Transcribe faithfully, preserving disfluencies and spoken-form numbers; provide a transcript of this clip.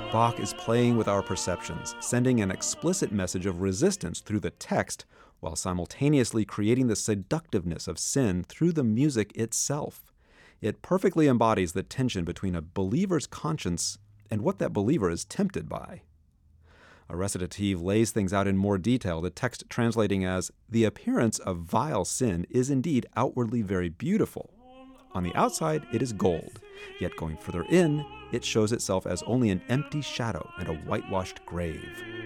Bach is playing with our perceptions, sending an explicit message of resistance through the text, while simultaneously creating the seductiveness of sin through the music itself. It perfectly embodies the tension between a believer's conscience and what that believer is tempted by. A recitative lays things out in more detail, the text translating as, "The appearance of vile sin is indeed outwardly very beautiful. On the outside it is gold, yet going further in, it shows itself as only an empty shadow and a whitewashed grave."